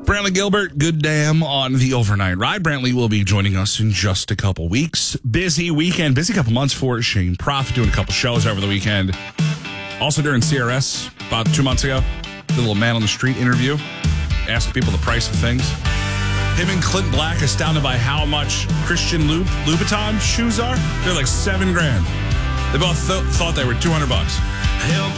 Brantley Gilbert, good damn on the overnight ride. Brantley will be joining us in just a couple weeks. Busy weekend, busy couple months for Shane Prophet, doing a couple shows over the weekend. Also during CRS about 2 months ago, did a little man on the street interview, asking people the price of things. Him and Clint Black astounded by how much Christian Louboutin shoes are. They're like $7,000. They both thought they were $200.